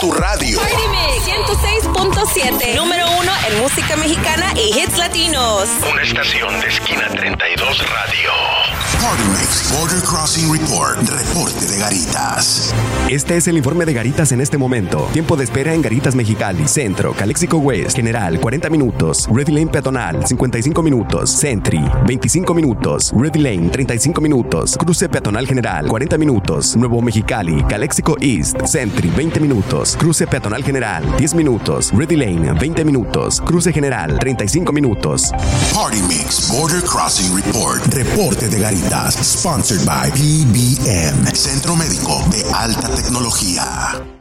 tu radio. Party Mix 106.7, número 1 en música mexicana y hits latinos. Una estación de esquina 32 Radio. Party Mix Border Crossing Report. Reporte de Garitas. Este es el informe de Garitas en este momento. Tiempo de espera en Garitas Mexicali, Centro, Calexico West, General, 40 minutos. Ready Lane Peatonal, 55 minutos. Sentry, 25 minutos. Ready Lane, 35 minutos. Cruce Peatonal General, 40 minutos. Nuevo Mexicali, Calexico East, Sentry, 20 minutos. Cruce Peatonal General, 10 minutos. Ready Lane, 20 minutos. Cruce General, 35 minutos. Party Mix Border Crossing Report. Reporte de Garitas. Sponsored by PBM, Centro Médico de Alta Tecnología.